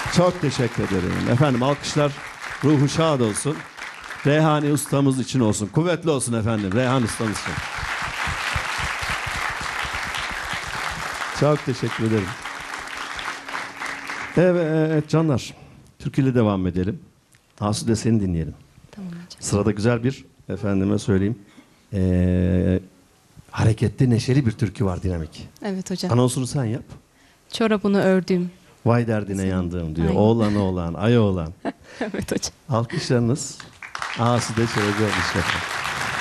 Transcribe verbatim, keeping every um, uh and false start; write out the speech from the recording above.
Çok teşekkür ederim. Efendim alkışlar ruhu şad olsun. Reyhani ustamız için olsun. Kuvvetli olsun efendim. Reyhan ustamız için. Çok teşekkür ederim. Evet canlar. Türküyle devam edelim. Asude seni dinleyelim. Tamam hocam. Sırada güzel bir, efendime söyleyeyim, ee, hareketli, neşeli bir türkü var, dinamik. Evet hocam. Anonsunu sen yap. Çorabını ördüm. Vay derdine yandım diyor. Aynen. Oğlan oğlan, ay oğlan. Evet hocam. Alkışlarınız Asude Çelebi olmuş efendim.